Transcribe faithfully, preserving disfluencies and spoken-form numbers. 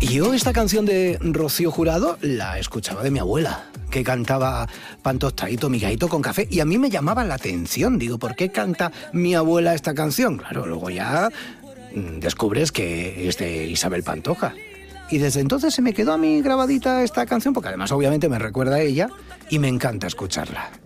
Yo esta canción de Rocío Jurado la escuchaba de mi abuela, que cantaba pan tostadito, migaíto con café, y a mí me llamaba la atención. Digo, ¿por qué canta mi abuela esta canción? Claro, luego ya descubres que es de Isabel Pantoja. Y desde entonces se me quedó a mí grabadita esta canción, porque además obviamente me recuerda a ella y me encanta escucharla.